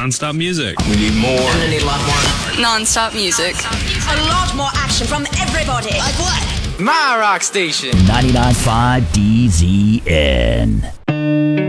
Non-stop music. We need more. I'm gonna need a lot more. Non-stop music. A lot more action from everybody. Like what? My rock station. 99.5 DZN.